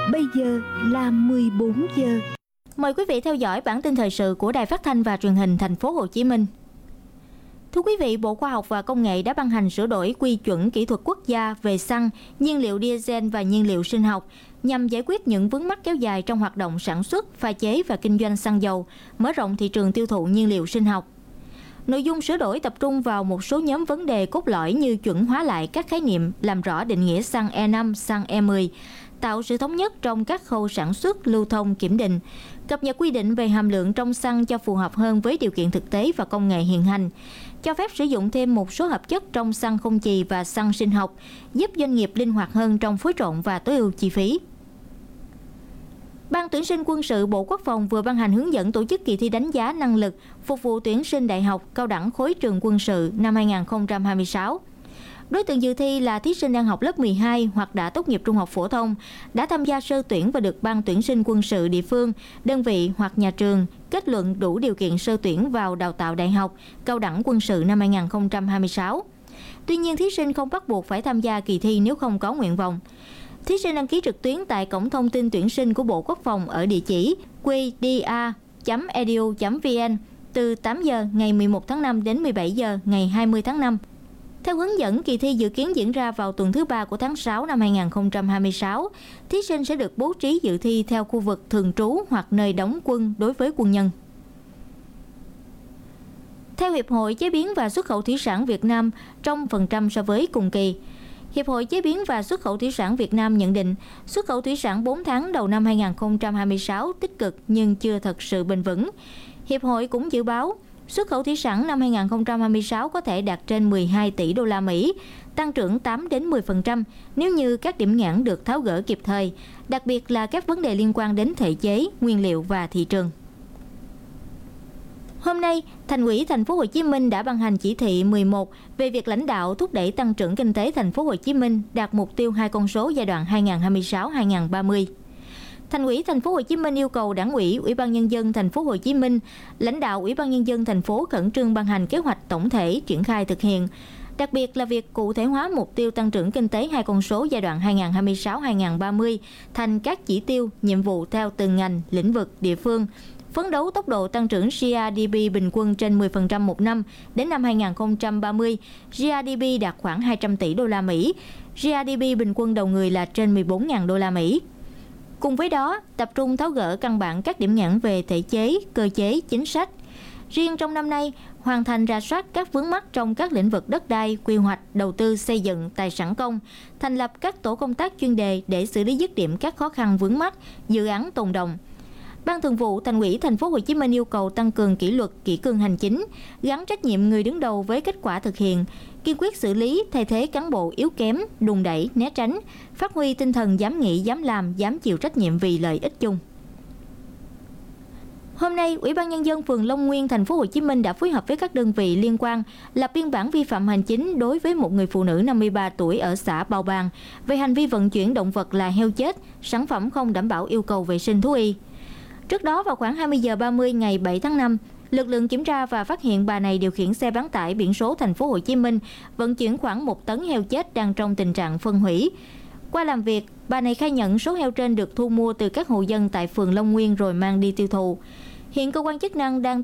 Bây giờ là 14 giờ. Mời quý vị theo dõi bản tin thời sự của Đài Phát thanh và Truyền hình Thành phố Hồ Chí Minh. Thưa quý vị, Bộ Khoa học và Công nghệ đã ban hành sửa đổi quy chuẩn kỹ thuật quốc gia về xăng, nhiên liệu diesel và nhiên liệu sinh học nhằm giải quyết những vướng mắc kéo dài trong hoạt động sản xuất, pha chế và kinh doanh xăng dầu, mở rộng thị trường tiêu thụ nhiên liệu sinh học. Nội dung sửa đổi tập trung vào một số nhóm vấn đề cốt lõi như chuẩn hóa lại các khái niệm, làm rõ định nghĩa xăng E5, xăng E10, tạo sự thống nhất trong các khâu sản xuất, lưu thông, kiểm định, cập nhật quy định về hàm lượng trong xăng cho phù hợp hơn với điều kiện thực tế và công nghệ hiện hành, cho phép sử dụng thêm một số hợp chất trong xăng không chì và xăng sinh học, giúp doanh nghiệp linh hoạt hơn trong phối trộn và tối ưu chi phí. Ban tuyển sinh quân sự Bộ Quốc phòng vừa ban hành hướng dẫn tổ chức kỳ thi đánh giá năng lực phục vụ tuyển sinh đại học, cao đẳng khối trường quân sự năm 2026. Đối tượng dự thi là thí sinh đang học lớp 12 hoặc đã tốt nghiệp trung học phổ thông, đã tham gia sơ tuyển và được ban tuyển sinh quân sự địa phương, đơn vị hoặc nhà trường kết luận đủ điều kiện sơ tuyển vào đào tạo đại học, cao đẳng quân sự năm 2026. Tuy nhiên, thí sinh không bắt buộc phải tham gia kỳ thi nếu không có nguyện vọng. Thí sinh đăng ký trực tuyến tại cổng thông tin tuyển sinh của Bộ Quốc phòng ở địa chỉ qda.edu.vn từ 8 giờ ngày 11 tháng 5 đến 17 giờ ngày 20 tháng 5. Theo hướng dẫn, kỳ thi dự kiến diễn ra vào tuần thứ 3 của tháng 6 năm 2026. Thí sinh sẽ được bố trí dự thi theo khu vực thường trú hoặc nơi đóng quân đối với quân nhân. Theo Hiệp hội Chế biến và Xuất khẩu Thủy sản Việt Nam, trong phần trăm so với cùng kỳ, Hiệp hội Chế biến và Xuất khẩu Thủy sản Việt Nam nhận định xuất khẩu thủy sản 4 tháng đầu năm 2026 tích cực nhưng chưa thật sự bền vững. Hiệp hội cũng dự báo xuất khẩu thủy sản năm 2026 có thể đạt trên 12 tỷ đô la Mỹ, tăng trưởng 8 đến 10% nếu như các điểm nghẽn được tháo gỡ kịp thời, đặc biệt là các vấn đề liên quan đến thể chế, nguyên liệu và thị trường. Hôm nay, Thành ủy Thành phố Hồ Chí Minh đã ban hành chỉ thị 11 về việc lãnh đạo thúc đẩy tăng trưởng kinh tế Thành phố Hồ Chí Minh đạt mục tiêu 2 con số giai đoạn 2026-2030. Thành ủy Thành phố Hồ Chí Minh yêu cầu Đảng ủy, Ủy ban Nhân dân Thành phố Hồ Chí Minh, lãnh đạo Ủy ban Nhân dân thành phố khẩn trương ban hành kế hoạch tổng thể triển khai thực hiện, đặc biệt là việc cụ thể hóa mục tiêu tăng trưởng kinh tế 2 con số giai đoạn 2026-2030 thành các chỉ tiêu, nhiệm vụ theo từng ngành, lĩnh vực, địa phương, phấn đấu tốc độ tăng trưởng GRDP bình quân trên 10% một năm, đến năm 2030, GRDP đạt khoảng 200 tỷ đô la Mỹ, GRDP bình quân đầu người là trên 14.000 đô la Mỹ. Cùng với đó, tập trung tháo gỡ căn bản các điểm nghẽn về thể chế, cơ chế, chính sách. Riêng trong năm nay, hoàn thành rà soát các vướng mắc trong các lĩnh vực đất đai, quy hoạch, đầu tư xây dựng, tài sản công, thành lập các tổ công tác chuyên đề để xử lý dứt điểm các khó khăn vướng mắc, dự án tồn đọng. Ban Thường vụ Thành ủy Thành phố Hồ Chí Minh yêu cầu tăng cường kỷ luật, kỷ cương hành chính, gắn trách nhiệm người đứng đầu với kết quả thực hiện, kiên quyết xử lý, thay thế cán bộ yếu kém, đùn đẩy, né tránh, phát huy tinh thần dám nghĩ, dám làm, dám chịu trách nhiệm vì lợi ích chung. Hôm nay, Ủy ban Nhân dân phường Long Nguyên, Thành phố Hồ Chí Minh đã phối hợp với các đơn vị liên quan lập biên bản vi phạm hành chính đối với một người phụ nữ 53 tuổi ở xã Bào Bàng về hành vi vận chuyển động vật là heo chết, sản phẩm không đảm bảo yêu cầu vệ sinh thú y. Trước đó, vào khoảng 20 giờ 30 ngày 7 tháng 5, lực lượng kiểm tra và phát hiện bà này điều khiển xe bán tải biển số Thành phố Hồ Chí Minh vận chuyển khoảng 1 tấn heo chết đang trong tình trạng phân hủy. Qua làm việc, bà này khai nhận số heo trên được thu mua từ các hộ dân tại phường Long Nguyên rồi mang đi tiêu thụ. Hiện cơ quan chức năng đang